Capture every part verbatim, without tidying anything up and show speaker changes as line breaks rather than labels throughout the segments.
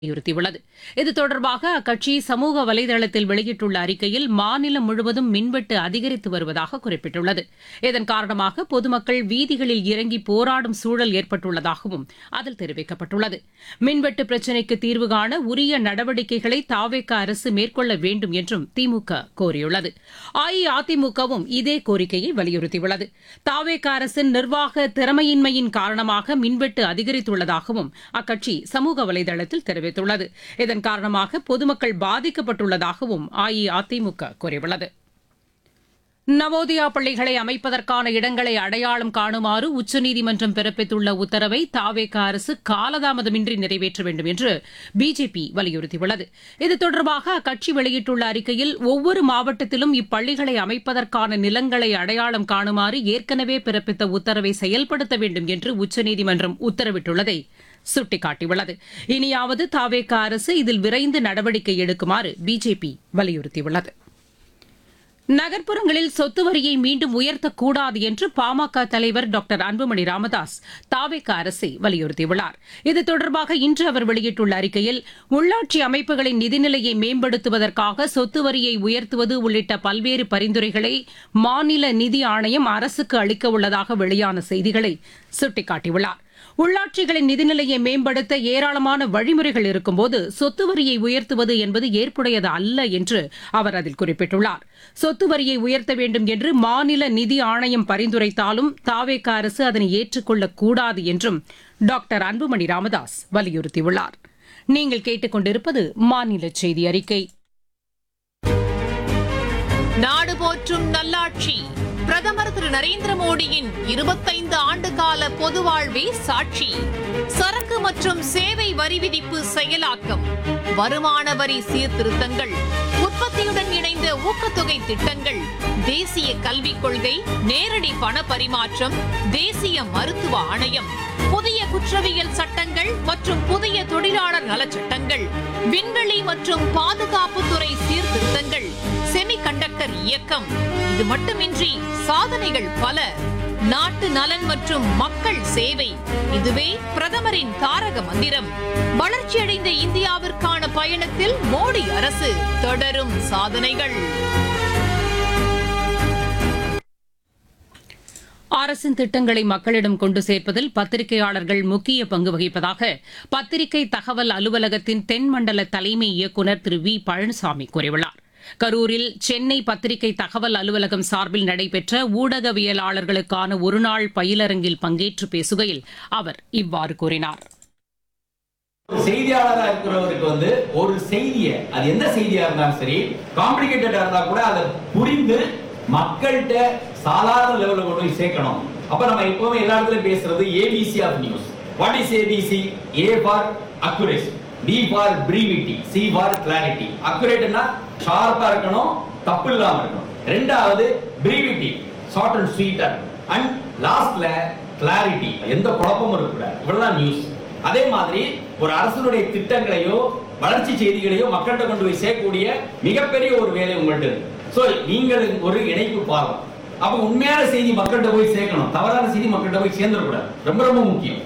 வலியுறுத்தியுள்ளது. இது தொடர்பாக அக்கட்சி சமூக வலைதளத்தில் வெளியிட்டுள்ள அறிக்கையில் மாநிலம் முழுவதும் மின்வெட்டு அதிகரித்து வருவதாக குறிப்பிட்டுள்ளது. இதன் காரணமாக பொதுமக்கள் வீதிகளில் இறங்கி போராடும் சூழல் ஏற்பட்டுள்ளதாகவும் அதில் தெரிவிக்கப்பட்டுள்ளது. மின்வெட்டு பிரச்சினைக்கு தீர்வு காண உரிய நடவடிக்கைகளை தாவேகா அரசு மேற்கொள்ள வேண்டும் என்றும் திமுக கோரியுள்ளது. அஇஅதிமுகவும் இதே கோரிக்கையை வலியுறுத்தியுள்ளது. தாவேகா அரசின் நிர்வாக திறமையின்மையின் காரணமாக மின்வெட்டு அதிகரித்துள்ளதாகவும் அக்கட்சி சமூக வலைதளத்தில் தெரிவித்துள்ளது. இதன் காரணமாக பொதுமக்கள் பாதிக்கப்பட்டுள்ளதாகவும் அஇஅதிமுக கூறியுள்ளது. நவோதயா பள்ளிகளை அமைப்பதற்கான இடங்களை அடையாளம் காணுமாறு உச்சநீதிமன்றம் பிறப்பித்துள்ள உத்தரவை தாவேகா அரசு காலதாமதமின்றி நிறைவேற்ற வேண்டும் என்று பிஜேபி வலியுறுத்தியுள்ளது. இது தொடர்பாக அக்கட்சி வெளியிட்டுள்ள அறிக்கையில் ஒவ்வொரு மாவட்டத்திலும் இப்பள்ளிகளை அமைப்பதற்கான நிலங்களை அடையாளம் காணுமாறு ஏற்கனவே பிறப்பித்த உத்தரவை செயல்படுத்த வேண்டும் என்று உச்சநீதிமன்றம் உத்தரவிட்டுள்ளதை சுட்டிக்காட்டியுள்ளது. இனியாவது தாவேகா அரசு இதில் விரைந்து நடவடிக்கை எடுக்குமாறு பிஜேபி வலியுறுத்தியுள்ளது. நகர்ப்புறங்களில் சொத்து வரியை மீண்டும் உயர்த்தக்கூடாது என்று பாமக தலைவர் டாக்டர் அன்புமணி ராமதாஸ் தாவேகா அரசை வலியுறுத்தியுள்ளார். இது தொடர்பாக இன்று அவர் வெளியிட்டுள்ள அறிக்கையில் உள்ளாட்சி அமைப்புகளின் நிதிநிலையை மேம்படுத்துவதற்காக சொத்து வரியை உயர்த்துவது உள்ளிட்ட பல்வேறு பரிந்துரைகளை மாநில நிதி ஆணையம் அரசுக்கு அளிக்க உள்ளதாக வெளியான செய்திகளை சுட்டிக்காட்டியுள்ளார். உள்ளாட்சிகளின் நிதிநிலையை மேம்படுத்த ஏராளமான வழிமுறைகள் இருக்கும்போது சொத்து வரியை உயர்த்துவது என்பது ஏற்புடையது அல்ல என்று அவர் அதில் குறிப்பிட்டுள்ளார். சொத்து வரியை உயர்த்த வேண்டும் என்று மாநில நிதி ஆணையம் பரிந்துரைத்தாலும் தாவேகா அரசு அதனை ஏற்றுக்கொள்ளக் கூடாது என்றும் டாக்டர் அன்புமணி ராமதாஸ் வலியுறுத்தியுள்ளார். நீங்கள் கேட்டுக் கொண்டிருப்பது மாநில செய்தி அறிக்கை.
நாடு போற்றும் நல்லாட்சி பிரதமர் திரு நரேந்திர மோடியின் இருபத்தைந்து ஆண்டு கால பொது வாழ்வே சாட்சி. சரக்கு மற்றும் சேவை வரி விதிப்பு செயலாக்கம், வருமான வரி சீர்திருத்தங்கள், உற்பத்தியுடன் இணைந்த ஊக்கத்தொகை திட்டங்கள், தேசிய கல்விக் கொள்கை, நேரடி பண பரிமாற்றம், தேசிய மருத்துவ ஆணையம், புதிய குற்றவியல் சட்டங்கள் மற்றும் புதிய தொழிலாளர் நலச்சட்டங்கள், விண்வெளி மற்றும் பாதுகாப்புத்துறை சீர்திருத்தங்கள், செமிகண்டக்டர் இயக்கம். இது மட்டுமின்றி சாதனைகள் பல. நாட்டு நலன் மற்றும் மக்கள் சேவை, இதுவே பிரதமரின் தாரக மந்திரம். வளர்ச்சியடைந்த இந்தியாவிற்கான பயணத்தில் மோடி அரசு தொடரும் சாதனைகள்.
அரசின் திட்டங்களை மக்களிடம் கொண்டு சேர்ப்பதில் பத்திரிகையாளர்கள் முக்கிய பங்கு வகிப்பதாக பத்திரிகை தகவல் அலுவலகத்தின் தென்மண்டல தலைமை இயக்குநர் திரு வி பழனிசாமி கூறியுள்ளார். கரூரில் சென்னை பத்திரிகை தகவல் அலுவலகம் சார்பில் நடைபெற்ற ஊடகவியலாளர்களுக்கான ஒருநாள் பயிலரங்கில் பங்கேற்று பேசுகையில் அவர் இவ்வாறு கூறினார்.
செய்தியாளராக இருக்கிறவருக்கு வந்து ஒரு செய்தியை, அது எந்த செய்தியா இருந்தாலும் சரி, காம்ப்ளிகேட்டடா இருந்தா கூட அதை புரிந்து மக்கள்கிட்ட சாதாரண லெவலில் கொண்டு போய் சேர்க்கணும். அப்ப நம்ம எப்பவுமே எல்லா இடத்துலயும் பேசுறது ABC of news. What is ABC? A for accuracy, B for brevity, C for clarity. அக்யூரேட்னா ஷார்ப்பா இருக்கணும், தப்பு இல்லாம இருக்கணும். ரெண்டாவது brevity, short and sweeter. And லாஸ்ட்ல கிளாரிட்டி, எந்த குழப்பமும் இருக்கக்கூடாது. இவ்வளவுதான் நியூஸ். அதே மாதிரி ஒரு அரசுடைய திட்டங்களையோ வளர்ச்சி செய்திகளையோ மக்கள்கிட்ட கொண்டு போய் சேர்க்கக்கூடிய மிகப்பெரிய ஒரு வேலை உங்கள்கிட்ட இருக்கு. சோ நீங்கள் ஒரு இணைப்பு பாலம். அப்ப உண்மையான செய்தி மக்கள்கிட்ட போய் சேர்க்கணும், தவறான செய்தி மக்கள்கிட்ட போய் சேர்ந்துடக்கூடாது. ரொம்ப ரொம்ப முக்கியம்.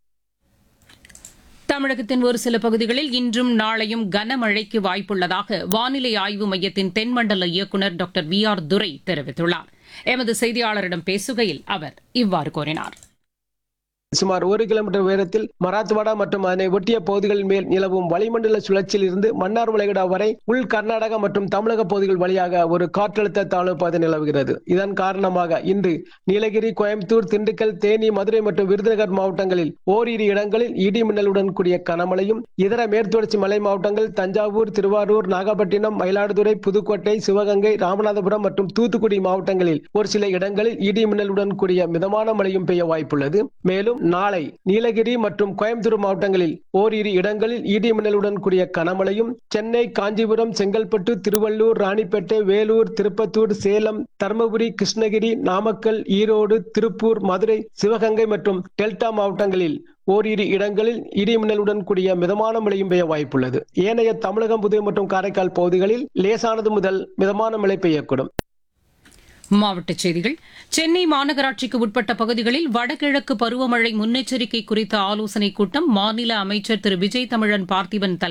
தமிழகத்தின் ஒரு சில பகுதிகளில் இன்றும் நாளையும் கனமழைக்கு வாய்ப்புள்ளதாக வானிலை ஆய்வு மையத்தின் தென்மண்டல இயக்குநர் டாக்டர் வி ஆர் துரை தெரிவித்துள்ளார். எமது செய்தியாளரிடம் பேசுகையில் அவர் இவ்வாறு கூறினார்.
சுமார் ஒரு கிலோமீட்டர் உயரத்தில் மராத்வாடா மற்றும் அதனை ஒட்டிய பகுதிகளின் மேல் நிலவும் வளிமண்டல சுழற்சியில் இருந்து மன்னார் வளைகுடா வரை உள் கர்நாடகா மற்றும் தமிழக பகுதிகள் வழியாக ஒரு காற்றழுத்த தாழ்வு பாதை நிலவுகிறது. இதன் காரணமாக இன்று நீலகிரி, கோயம்புத்தூர், திண்டுக்கல், தேனி, மதுரை மற்றும் விருதுநகர் மாவட்டங்களில் ஓரிரு இடங்களில் இடி மின்னலுடன் கூடிய கனமழையும், இதர மேற்குத்தொடர்ச்சி மலை மாவட்டங்கள் தஞ்சாவூர், திருவாரூர், நாகப்பட்டினம், மயிலாடுதுறை, புதுக்கோட்டை, சிவகங்கை, ராமநாதபுரம் மற்றும் தூத்துக்குடி மாவட்டங்களில் ஒரு சில இடங்களில் இடி மின்னலுடன் கூடிய மிதமான மழையும் பெய்ய வாய்ப்புள்ளது. மேலும் நாளை நீலகிரி மற்றும் கோயம்புத்தூர் மாவட்டங்களில் ஓரிரு இடங்களில் இடி மின்னலுடன் கூடிய கனமழையும், சென்னை, காஞ்சிபுரம், செங்கல்பட்டு, திருவள்ளூர், ராணிப்பேட்டை, வேலூர், திருப்பத்தூர், சேலம், தருமபுரி, கிருஷ்ணகிரி, நாமக்கல், ஈரோடு, திருப்பூர், மதுரை, சிவகங்கை மற்றும் டெல்டா மாவட்டங்களில் ஓரிரு இடங்களில் இடி மின்னலுடன் கூடிய மிதமான மழையும் பெய்ய வாய்ப்புள்ளது. ஏனைய தமிழகம், புதுவை மற்றும் காரைக்கால் பகுதிகளில் லேசானது முதல் மிதமான மழை பெய்யக்கூடும்.
மாவட்டச் செய்திகள். சென்னை மாநகராட்சிக்கு உட்பட்ட பகுதிகளில் வடகிழக்கு பருவமழை முன்னெச்சரிக்கை குறித்த ஆலோசனைக் கூட்டம் மாநில அமைச்சர் திரு விஜய் தமிழன் பார்த்திபன்